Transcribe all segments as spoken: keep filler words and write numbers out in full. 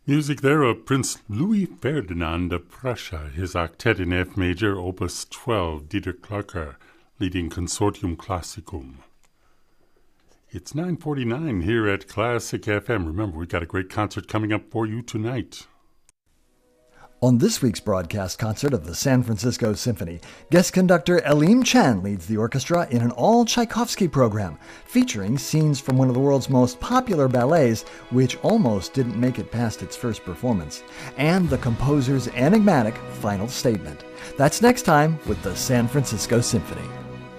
Music there of Prince Louis Ferdinand of Prussia, his octet in F major, Opus twelve, Dieter Klöcker, leading Consortium Classicum. It's nine forty-nine here at Classic F M. Remember, we've got a great concert coming up for you tonight. On this week's broadcast concert of the San Francisco Symphony, guest conductor Aleem Chan leads the orchestra in an all-Tchaikovsky program, featuring scenes from one of the world's most popular ballets, which almost didn't make it past its first performance, and the composer's enigmatic final statement. That's next time with the San Francisco Symphony.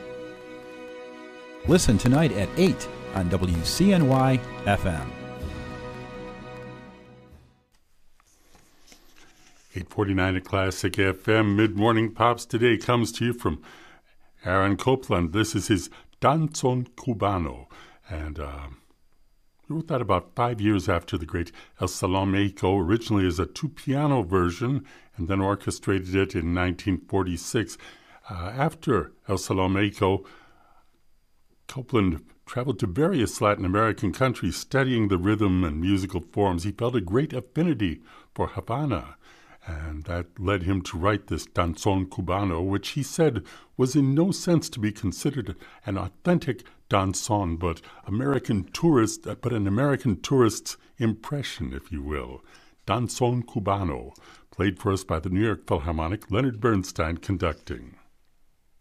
Listen tonight at eight on W C N Y F M. eight forty-nine at Classic F M. Mid-Morning Pops today comes to you from Aaron Copland. This is his Danzón Cubano. And uh, he wrote that about five years after the great El Salón México, originally as a two-piano version, and then orchestrated it in nineteen forty-six. Uh, after El Salón México, Copland traveled to various Latin American countries studying the rhythm and musical forms. He felt a great affinity for Havana, and that led him to write this Danzón Cubano, which he said was in no sense to be considered an authentic danzón, but American tourist, but an American tourist's impression, if you will. Danzón Cubano, played for us by the New York Philharmonic, Leonard Bernstein conducting.